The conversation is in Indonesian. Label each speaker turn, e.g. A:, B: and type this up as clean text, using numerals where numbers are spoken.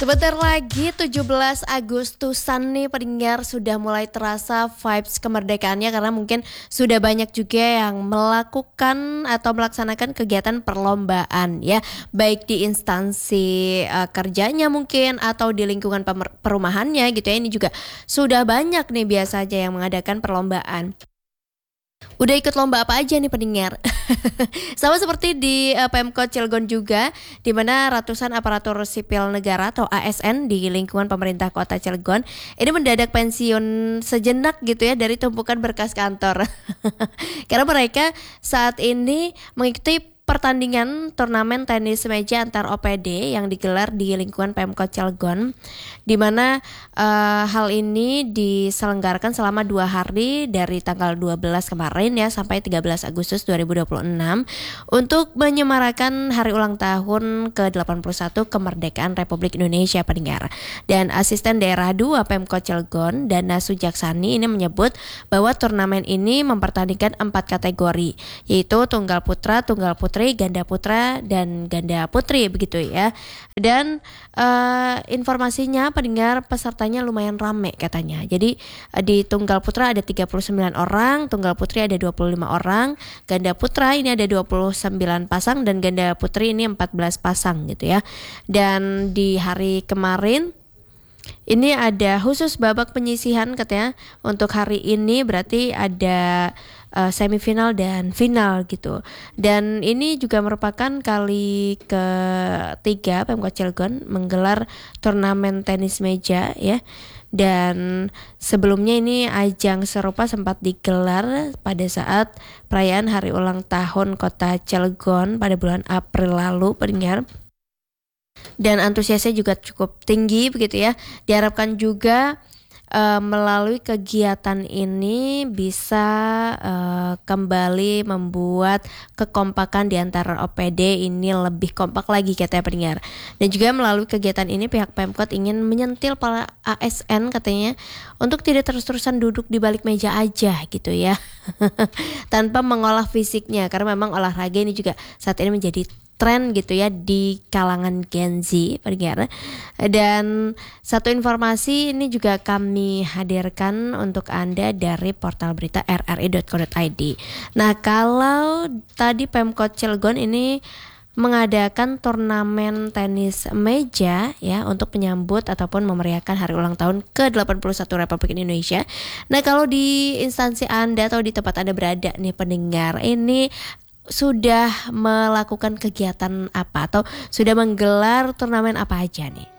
A: Sebentar lagi 17 Agustusan nih pendengar, sudah mulai terasa vibes kemerdekaannya karena mungkin sudah banyak juga yang melakukan atau melaksanakan kegiatan perlombaan ya, baik di instansi kerjanya mungkin atau di lingkungan perumahannya gitu ya. Ini juga sudah banyak nih biasanya yang mengadakan perlombaan. Udah ikut lomba apa aja nih pendengar? Sama seperti di Pemkot Cilegon juga, di mana ratusan aparatur sipil negara atau ASN di lingkungan pemerintah Kota Cilegon ini mendadak pensiun sejenak gitu ya dari tumpukan berkas kantor. Karena mereka saat ini mengikuti pertandingan turnamen tenis meja antar OPD yang digelar di lingkungan Pemkot Cilegon, di mana hal ini diselenggarakan selama 2 hari dari tanggal 12 kemarin ya sampai 13 Agustus 2026 untuk menyemarakan hari ulang tahun ke-81 kemerdekaan Republik Indonesia pendengar. Dan asisten daerah 2 Pemkot Cilegon Dana Sujaksani ini menyebut bahwa turnamen ini mempertandingkan 4 kategori, yaitu tunggal putra, tunggal putri, ganda putra, dan ganda putri begitu ya. Dan informasinya pendengar, pesertanya lumayan rame katanya. Jadi di tunggal putra ada 39 orang, tunggal putri ada 25 orang, ganda putra ini ada 29 pasang dan ganda putri ini 14 pasang gitu ya. Dan di hari kemarin ini ada khusus babak penyisihan katanya. Untuk hari ini berarti ada semifinal dan final gitu. Dan ini juga merupakan kali ketiga Pemkot Cilegon menggelar turnamen tenis meja ya. Dan sebelumnya ini ajang serupa sempat digelar pada saat perayaan hari ulang tahun Kota Cilegon pada bulan April lalu pendengar. Dan antusiasnya juga cukup tinggi begitu ya. Diharapkan juga melalui kegiatan ini bisa kembali membuat kekompakan di antara OPD ini lebih kompak lagi katanya pendengar. Dan juga melalui kegiatan ini pihak Pemkot ingin menyentil para ASN katanya untuk tidak terus-terusan duduk di balik meja aja gitu ya. Tanpa mengolah fisiknya, karena memang olahraga ini juga saat ini menjadi tren gitu ya di kalangan Gen Z pendengar. Dan satu informasi ini juga kami hadirkan untuk Anda dari portal berita rri.co.id. Nah, kalau tadi Pemkot Cilegon ini mengadakan turnamen tenis meja ya untuk menyambut ataupun memeriahkan hari ulang tahun ke-81 Republik Indonesia. Nah, kalau di instansi Anda atau di tempat Anda berada nih pendengar, ini sudah melakukan kegiatan apa atau sudah menggelar turnamen apa aja nih?